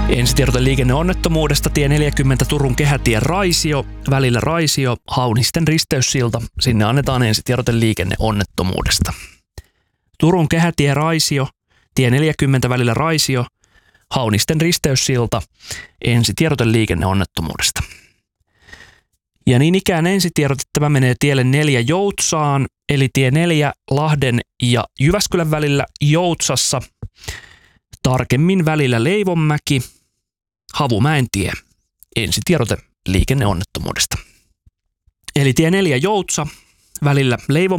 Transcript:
Ensitiedote liikenneonnettomuudesta tie 40 Turun kehätie Raisio, välillä Raisio, Haunisten risteyssilta. Sinne annetaan ensitiedote liikenneonnettomuudesta. Turun kehätie Raisio, tie 40 välillä Raisio, Haunisten risteyssilta, ensitiedote liikenneonnettomuudesta. Ja niin ikään ensitiedote tämä menee tielle 4 Joutsaan, eli tie 4 Lahden ja Jyväskylän välillä Joutsassa, tarkemmin välillä Leivonmäki, Havumäen tie, ensitiedote liikenneonnettomuudesta. Eli tie 4 Joutsa, välillä